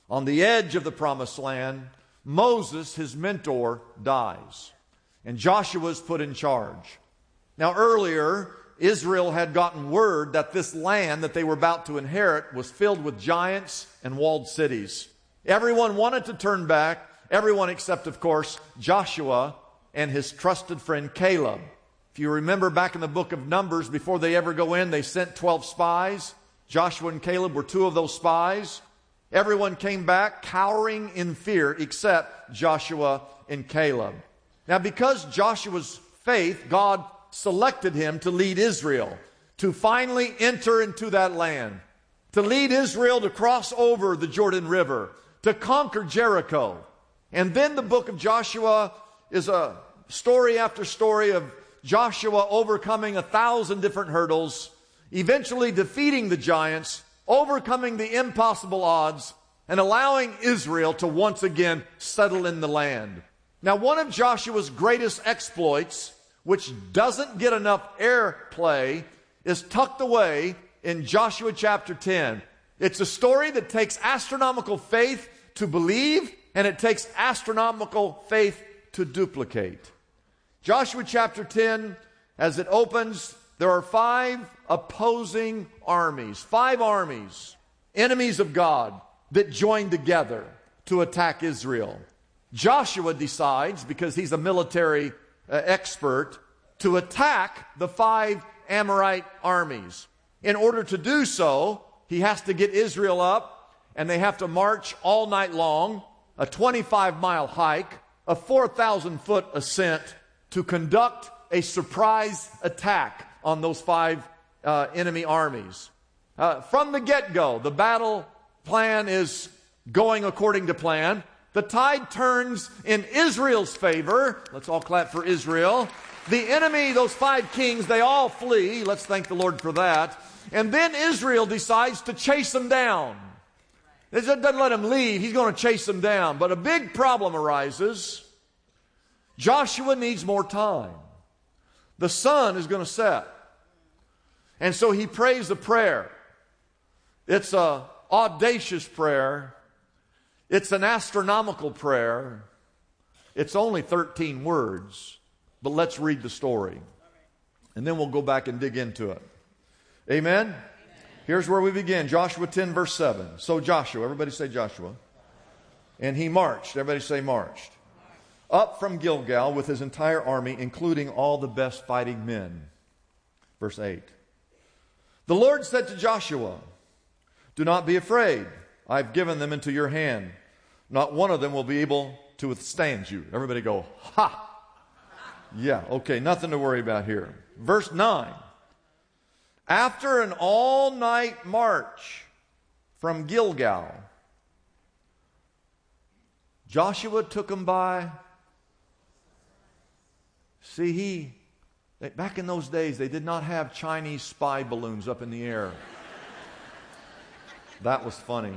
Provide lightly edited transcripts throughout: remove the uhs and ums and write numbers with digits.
On the edge of the promised land, Moses, his mentor, dies. And Joshua is put in charge. Now earlier, Israel had gotten word that this land that they were about to inherit was filled with giants and walled cities. Everyone wanted to turn back. Everyone except, of course, Joshua and his trusted friend Caleb. If you remember back in the book of Numbers, before they ever go in, they sent 12 spies. Joshua and Caleb were 2 of those spies. Everyone came back cowering in fear except Joshua and Caleb. Now, because Joshua's faith, God selected him to lead Israel, to finally enter into that land, to lead Israel to cross over the Jordan River, to conquer Jericho. And then the book of Joshua is a story after story of Joshua overcoming 1,000 different hurdles, eventually defeating the giants, overcoming the impossible odds, and allowing Israel to once again settle in the land. Now, one of Joshua's greatest exploits, which doesn't get enough airplay, is tucked away in Joshua chapter 10. It's a story that takes astronomical faith to believe, and it takes astronomical faith to duplicate. Joshua chapter 10, as it opens, there are 5 opposing armies, 5 armies, enemies of God, that join together to attack Israel. Joshua decides, because he's a military expert, to attack the 5 Amorite armies. In order to do so, he has to get Israel up, and they have to march all night long, a 25-mile hike, a 4,000-foot ascent, to conduct a surprise attack on those 5 enemy armies. From the get-go, the battle plan is going according to plan. The tide turns in Israel's favor. Let's all clap for Israel. The enemy, those 5 kings, they all flee. Let's thank the Lord for that. And then Israel decides to chase them down. It doesn't let them leave. He's going to chase them down. But a big problem arises. Joshua needs more time. The sun is going to set. And so he prays a prayer. It's an audacious prayer. It's an astronomical prayer. It's only 13 words. But let's read the story. And then we'll go back and dig into it. Amen? Here's where we begin. Joshua 10 verse 7. So Joshua, everybody say Joshua. And he marched. Everybody say marched. Up from Gilgal with his entire army, including all the best fighting men. Verse 8. The Lord said to Joshua, do not be afraid. I've given them into your hand. Not one of them will be able to withstand you. Everybody go, ha! Yeah, okay, nothing to worry about here. Verse 9. After an all-night march from Gilgal, Joshua took them by. See, back in those days, they did not have Chinese spy balloons up in the air. That was funny.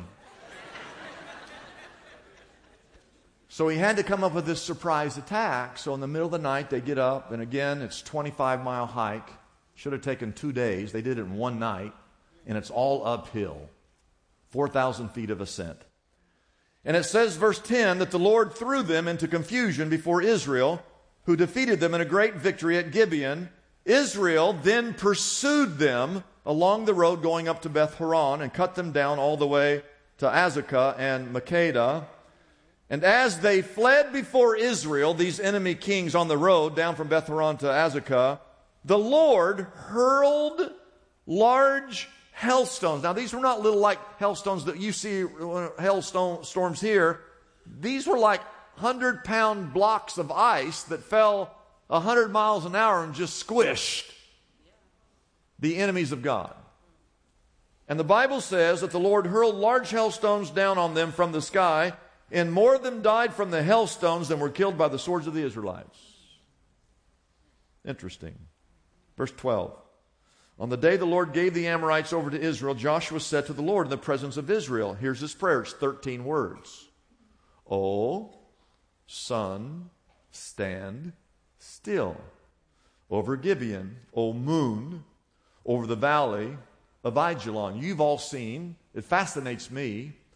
So he had to come up with this surprise attack. So in the middle of the night, they get up, and again, it's a 25-mile hike. Should have taken 2 days. They did it in one night, and it's all uphill. 4,000 feet of ascent. And it says, verse 10, that the Lord threw them into confusion before Israel, who defeated them in a great victory at Gibeon. Israel then pursued them along the road going up to Beth Horon and cut them down all the way to Azekah and Makkedah. And as they fled before Israel, these enemy kings on the road down from Beth Horon to Azekah, the Lord hurled large hailstones. Now, these were not little like hailstones that you see, hailstorms here. These were like 100-pound blocks of ice that fell 100 miles an hour and just squished the enemies of God. And the Bible says that the Lord hurled large hailstones down on them from the sky, and more of them died from the hailstones than were killed by the swords of the Israelites. Interesting. Verse 12. On the day the Lord gave the Amorites over to Israel, Joshua said to the Lord in the presence of Israel, here's his prayer, it's 13 words. O sun, stand still over Gibeon, O moon, over the valley of Ajalon. You've all seen, it fascinates me,